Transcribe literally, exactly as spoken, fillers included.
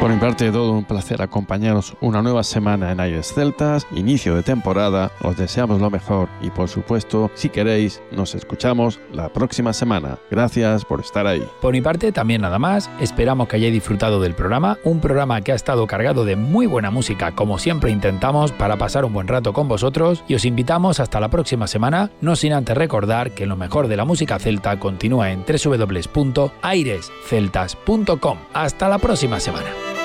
Por mi parte, todo un placer acompañaros una nueva semana en Aires Celtas, inicio de temporada, os deseamos lo mejor y por supuesto, si queréis, nos escuchamos la próxima semana. Gracias por estar ahí. Por mi parte, también nada más, esperamos que hayáis disfrutado del programa, un programa que ha estado cargado de muy buena música, como siempre intentamos, para pasar un buen rato con vosotros, y os invitamos hasta la próxima semana, no sin antes recordar que lo mejor de la música celta continúa en doble u doble u doble u punto aires celtas punto com. Hasta la próxima semana.